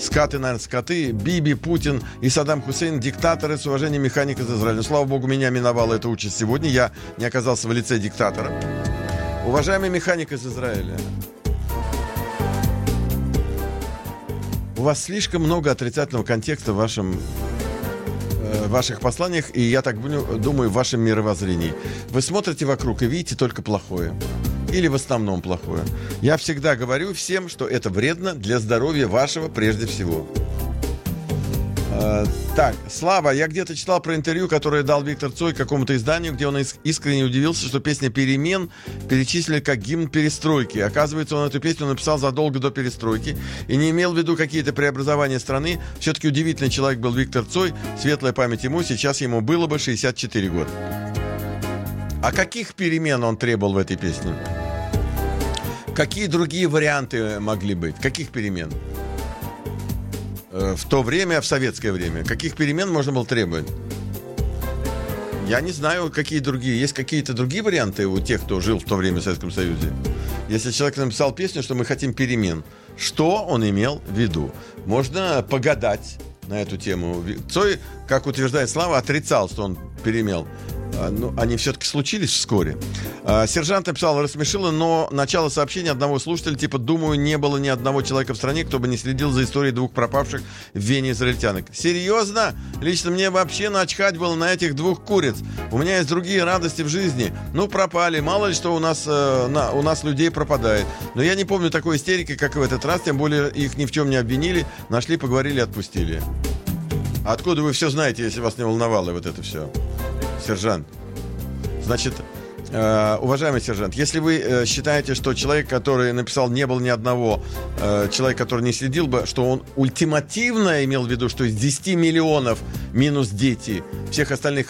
скаты, наверное, скоты, Биби, Путин и Саддам Хусейн, диктаторы, с уважением, механик из Израиля. Но, слава богу, меня миновала эта участь сегодня, я не оказался в лице диктатора. Уважаемый механик из Израиля, у вас слишком много отрицательного контекста в ваших посланиях, и я так думаю, в вашем мировоззрении. Вы смотрите вокруг и видите только плохое. Или в основном плохое. Я всегда говорю всем, что это вредно для здоровья вашего прежде всего. Так, Слава, я где-то читал про интервью, которое дал Виктор Цой какому-то изданию, где он искренне удивился, что песня «Перемен» перечислили как гимн перестройки. Оказывается, он эту песню написал задолго до перестройки и не имел в виду какие-то преобразования страны. Все-таки удивительный человек был Виктор Цой, светлая память ему, сейчас ему было бы 64 года. А каких перемен он требовал в этой песне? Какие другие варианты могли быть? Каких перемен? В то время, в советское время. Каких перемен можно было требовать? Я не знаю, какие другие. Есть какие-то другие варианты у тех, кто жил в то время в Советском Союзе? Если человек написал песню, что мы хотим перемен, что он имел в виду? Можно погадать на эту тему. Цой, как утверждает Слава, отрицал, что он перемел. Ну, они все-таки случились вскоре. Сержант написал, рассмешило, но начало сообщения одного слушателя, типа, думаю, не было ни одного человека в стране, кто бы не следил за историей двух пропавших в Вене израильтянок. Серьезно? Лично мне вообще начхать было на этих двух куриц. У меня есть другие радости в жизни. Ну, пропали. Мало ли, что у нас людей пропадает. Но я не помню такой истерики, как и в этот раз. Тем более, их ни в чем не обвинили. Нашли, поговорили, отпустили. Откуда вы все знаете, если вас не волновало вот это все? Сержант. Значит, уважаемый сержант, если вы считаете, что человек, который написал, не было ни одного человека, который не следил бы, что он ультимативно имел в виду, что из 10 миллионов минус дети, всех остальных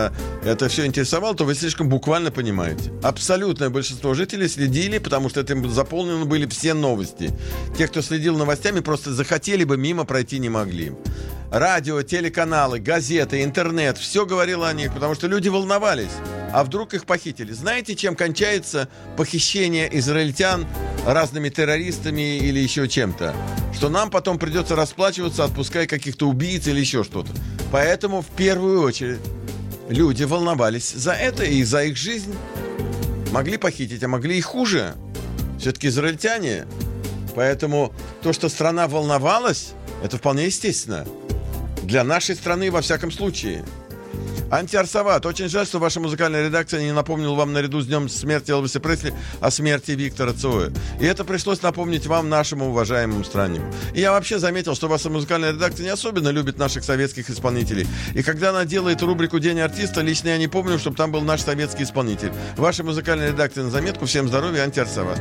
это все интересовало, то вы слишком буквально понимаете. Абсолютное большинство жителей следили, потому что этим заполнены были все новости. Те, кто следил новостями, просто захотели бы, мимо пройти не могли. Радио, телеканалы, газеты, интернет, все говорило о них, потому что люди волновались. А вдруг их похитили? Знаете, чем кончается похищение израильтян разными террористами или еще чем-то? Что нам потом придется расплачиваться, отпуская каких-то убийц или еще что-то. Поэтому в первую очередь люди волновались за это и за их жизнь. Могли похитить, а могли и хуже. Все-таки израильтяне. Поэтому то, что страна волновалась, это вполне естественно. Для нашей страны, во всяком случае. Антиарсоват. Очень жаль, что ваша музыкальная редакция не напомнила вам наряду с днем смерти Элвиса Пресли о смерти Виктора Цоя. И это пришлось напомнить вам, нашему уважаемому страннику. И я вообще заметил, что ваша музыкальная редакция не особенно любит наших советских исполнителей. И когда она делает рубрику «День артиста», лично я не помню, чтобы там был наш советский исполнитель. Ваша музыкальная редакция на заметку. Всем здоровья, Антиарсоват.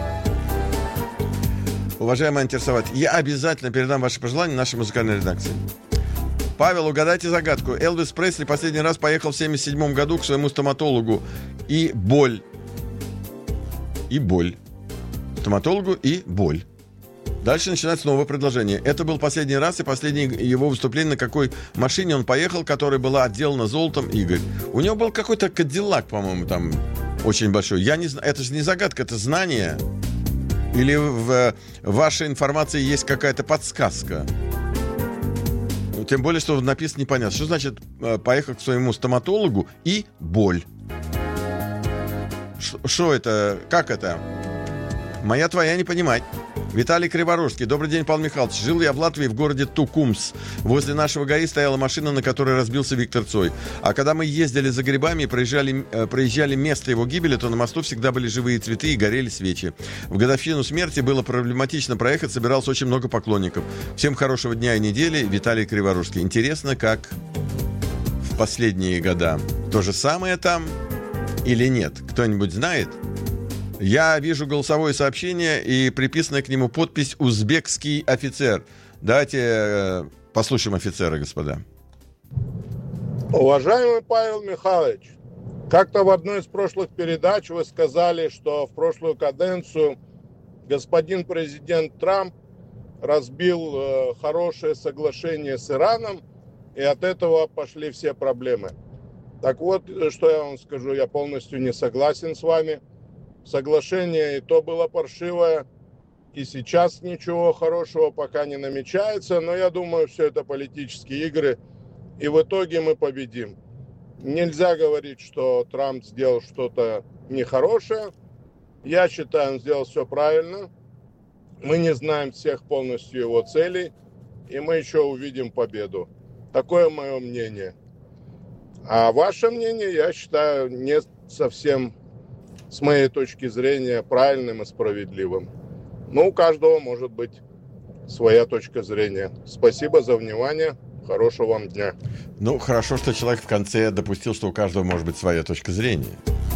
Уважаемый Антиарсоват, я обязательно передам ваши пожелания нашей музыкальной редакции. Павел, угадайте загадку. Элвис Пресли последний раз поехал в 1977 году к своему стоматологу. И боль. И боль. Стоматологу и боль. Дальше начинается новое предложение. Это был последний раз и последнее его выступление, на какой машине он поехал, которая была отделана золотом, Игорь. У него был какой-то Кадиллак, по-моему, там очень большой. Я не знаю, это же не загадка, это знание. Или в вашей информации есть какая-то подсказка? Тем более, что написано непонятно. Что значит поехал к своему стоматологу и боль? Что это? Как это? Моя твоя не понимать. Виталий Криворожский. Добрый день, Павел Михайлович. Жил я в Латвии, в городе Тукумс. Возле нашего ГАИ стояла машина, на которой разбился Виктор Цой. А когда мы ездили за грибами и проезжали место его гибели, то на мосту всегда были живые цветы и горели свечи. В годовщину смерти было проблематично проехать, собиралось очень много поклонников. Всем хорошего дня и недели. Виталий Криворожский. Интересно, как в последние года. То же самое там или нет? Кто-нибудь знает? Я вижу голосовое сообщение и приписанная к нему подпись «Узбекский офицер». Давайте послушаем офицера, господа. Уважаемый Павел Михайлович, как-то в одной из прошлых передач вы сказали, что в прошлую каденцию господин президент Трамп разбил хорошее соглашение с Ираном, и от этого пошли все проблемы. Так вот, что я вам скажу, я полностью не согласен с вами. Соглашение и то было паршивое, И сейчас ничего хорошего пока не намечается, но я думаю, все это политические игры, и в итоге мы победим. Нельзя говорить, что Трамп сделал что-то нехорошее. Я считаю, он сделал все правильно. Мы не знаем всех полностью его целей, и мы еще увидим победу. Такое мое мнение. А ваше мнение, я считаю, не совсем, с моей точки зрения, правильным и справедливым. Но у каждого может быть своя точка зрения. Спасибо за внимание. Хорошего вам дня. Ну, хорошо, что человек в конце допустил, что у каждого может быть своя точка зрения.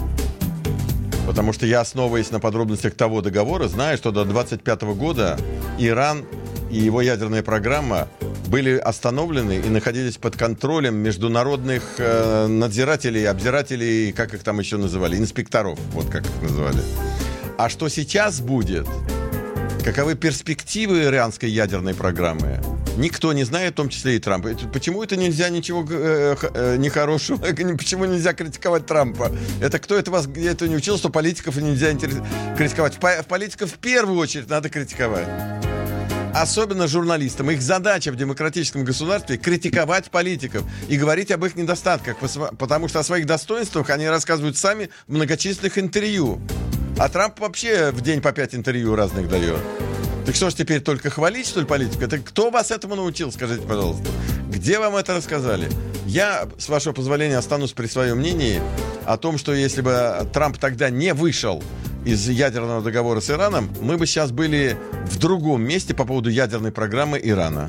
Потому что я, основываясь на подробностях того договора, знаю, что до 2025 года Иран и его ядерная программа были остановлены и находились под контролем международных надзирателей, обзирателей, как их там еще называли, инспекторов, вот как их называли. А что сейчас будет, каковы перспективы иранской ядерной программы, никто не знает, в том числе и Трамп. Почему это нельзя ничего нехорошего? Почему нельзя критиковать Трампа? Это кто это вас где-то не учил, что политиков нельзя критиковать? Политиков в первую очередь надо критиковать. Особенно журналистам. Их задача в демократическом государстве — критиковать политиков и говорить об их недостатках, потому что о своих достоинствах они рассказывают сами в многочисленных интервью. А Трамп вообще в день по 5 интервью разных дает. Так что ж теперь только хвалить, что ли, политику? Это кто вас этому научил, скажите, пожалуйста? Где вам это рассказали? Я, с вашего позволения, останусь при своем мнении о том, что если бы Трамп тогда не вышел из ядерного договора с Ираном, мы бы сейчас были в другом месте по поводу ядерной программы Ирана.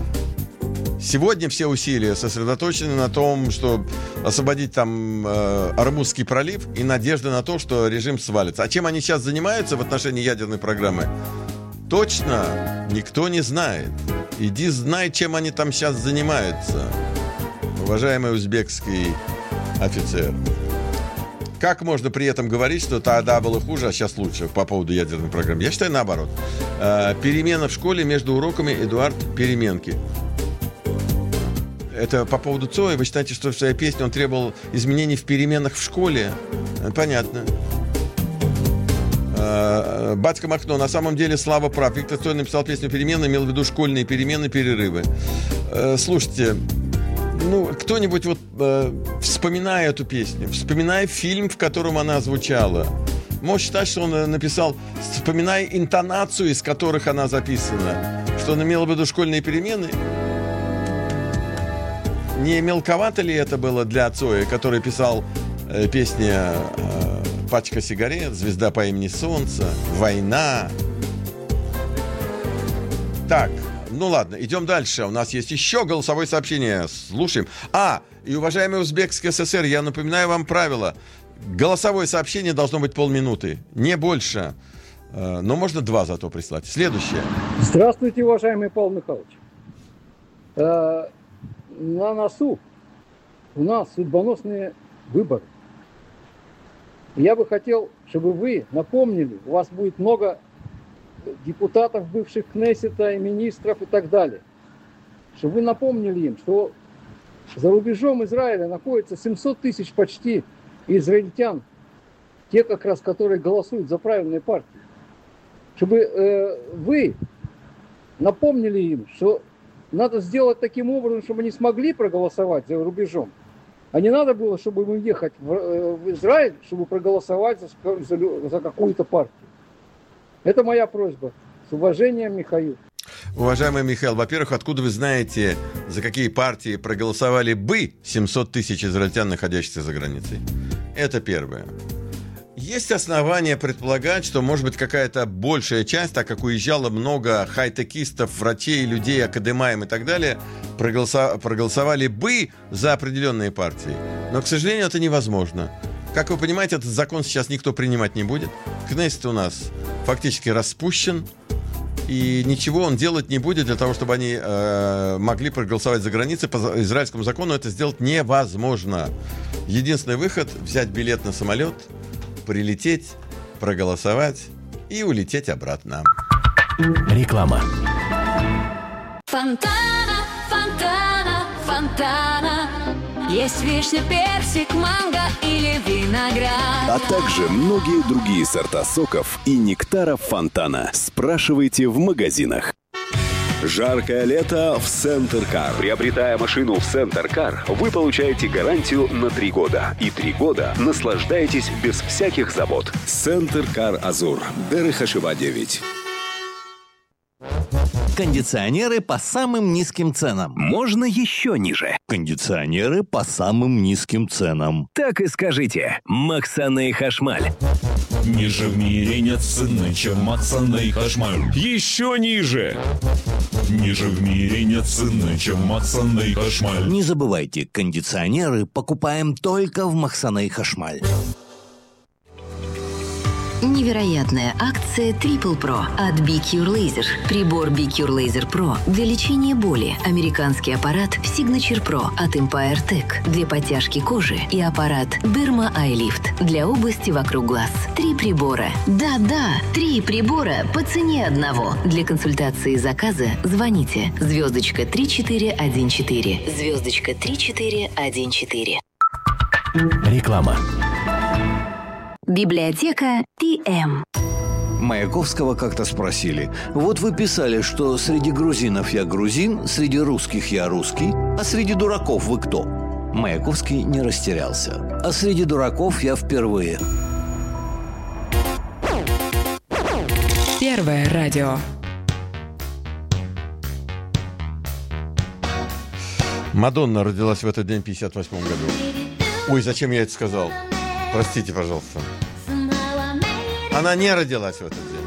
Сегодня все усилия сосредоточены на том, чтобы освободить там Ормузский пролив, и надежда на то, что режим свалится. А чем они сейчас занимаются в отношении ядерной программы, точно никто не знает. Иди знай, чем они там сейчас занимаются, уважаемый узбекский офицер. Как можно при этом говорить, что тогда было хуже, а сейчас лучше по поводу ядерной программы? Я считаю наоборот. Перемена в школе между уроками, Эдуард, переменки. Это по поводу Цоя. Вы считаете, что в своей песне он требовал изменений в переменах в школе? Понятно. Батька Махно. На самом деле Слава прав. Виктор Цой написал песню «Перемены», имел в виду школьные перемены, перерывы. Слушайте, кто-нибудь вспоминая эту песню, вспоминая фильм, в котором она звучала, может считать, что он написал, вспоминая интонацию, из которых она записана, что он имел в виду школьные перемены. Не мелковато ли это было для Цоя, который писал песни «Пачка сигарет», «Звезда по имени Солнце», «Война». Так, ну ладно, идем дальше. У нас есть еще голосовое сообщение. Слушаем. И уважаемый Узбекский СССР, я напоминаю вам правило. Голосовое сообщение должно быть полминуты, не больше. Но можно 2 зато прислать. Следующее. Здравствуйте, уважаемый Павел Михайлович. На носу у нас судьбоносные выборы. Я бы хотел, чтобы вы напомнили, у вас будет много депутатов, бывших Кнессета, и министров и так далее, чтобы вы напомнили им, что за рубежом Израиля находится 700 тысяч почти израильтян, те как раз, которые голосуют за правильные партии. Чтобы вы напомнили им, что надо сделать таким образом, чтобы они смогли проголосовать за рубежом. А не надо было, чтобы им ехать в Израиль, чтобы проголосовать за какую-то партию. Это моя просьба. С уважением, Михаил. Уважаемый Михаил, во-первых, откуда вы знаете, за какие партии проголосовали бы 700 тысяч израильтян, находящихся за границей? Это первое. Есть основания предполагать, что, может быть, какая-то большая часть, так как уезжало много хай-текистов, врачей, людей, академаем и так далее, проголосовали бы за определенные партии. Но, к сожалению, это невозможно. Как вы понимаете, этот закон сейчас никто принимать не будет. Кнессет у нас фактически распущен, и ничего он делать не будет для того, чтобы они могли проголосовать за границей. По израильскому закону это сделать невозможно. Единственный выход – взять билет на самолет, прилететь, проголосовать и улететь обратно. Реклама. Фонтана, фонтана, фонтана. Есть вишня, персик, манго или виноград. А также многие другие сорта соков и нектаров фонтана. Спрашивайте в магазинах. Жаркое лето в Центр Кар. Приобретая машину в Центр Кар, вы получаете гарантию на 3 года. И 3 года наслаждаетесь без всяких забот. Центр Кар Азур. Дерехашева 9. Кондиционеры по самым низким ценам. Можно еще ниже. Кондиционеры по самым низким ценам. Так и скажите. Максаней Хашмаль. Ниже в мире нет цены, чем Максаней Хашмаль. Еще ниже. Ниже в мире нет цены, чем Максаней Хашмаль. Не забывайте, кондиционеры покупаем только в Максаней Хашмаль. Невероятная акция Triple Pro от BeCure Laser. Прибор BeCure Laser Pro для лечения боли. Американский аппарат Signature Pro от Empire Tech для подтяжки кожи и аппарат Derma Eye Lift для области вокруг глаз. 3 прибора. Да-да, 3 прибора по цене одного. Для консультации и заказа звоните звездочка 3414. Звездочка 3414. Реклама. Библиотека ТМ. Маяковского как-то спросили: вот вы писали, что среди грузинов я грузин, среди русских я русский, а среди дураков вы кто? Маяковский не растерялся. А среди дураков я впервые. Первое радио. Мадонна родилась в этот день в 1958 году. Ой, зачем я это сказал? Простите, пожалуйста. Она не родилась в этот день.